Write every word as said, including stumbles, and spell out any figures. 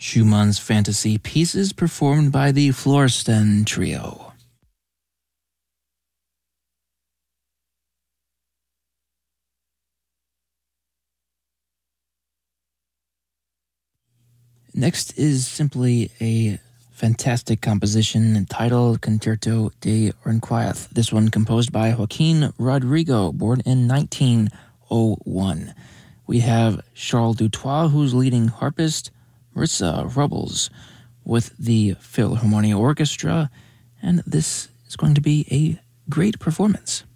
Schumann's Fantasy Pieces performed by the Florestan Trio. Next is simply a fantastic composition entitled Concerto de Aranjuez. This one composed by Joaquin Rodrigo, born in nineteen oh one. We have Charles Dutoit, who's leading harpist, Marissa Rubles with the Philharmonia Orchestra, and this is going to be a great performance.